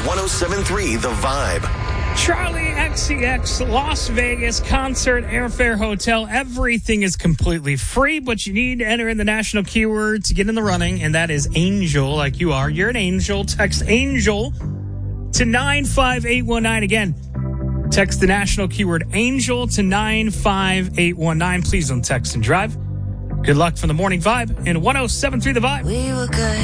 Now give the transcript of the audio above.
1073 The Vibe. Charlie XCX Las Vegas concert, airfare, hotel, everything is completely free, but you need to enter in the national keyword to get in the running, and that is angel, like you are. You're an angel. Text angel to 95819. Again, text the national keyword angel to 95819. Please don't text and drive. Good luck from the Morning Vibe in 1073 The Vibe. We were good.